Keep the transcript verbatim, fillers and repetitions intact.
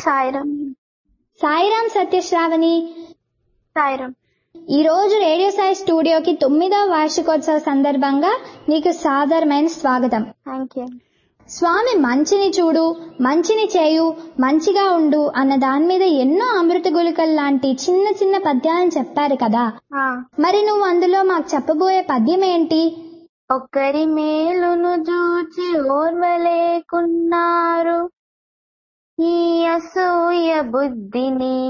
సాయిరామ్. సాయిరామ్ సత్యశ్రావణి. సాయిరామ్. ఈ రోజు రేడియో సాయి స్టూడియోకి తొమ్మిదవ వార్షికోత్సవ సందర్భంగా నీకు సాదరమైన స్వాగతం. Thank you. స్వామి మంచిని చూడు, మంచిని చేయు, మంచిగా ఉండు అన్న దాని మీద ఎన్నో అమృత గుళికలు లాంటి చిన్న చిన్న పద్యాలను చెప్పారు కదా. మరి నువ్వు అందులో మాకు చెప్పబోయే పద్యం ఏంటి? ఒక్కరి మేలును చూచి ఓర్వలేకున్నారు, ఈ అసూయ బుద్ధిని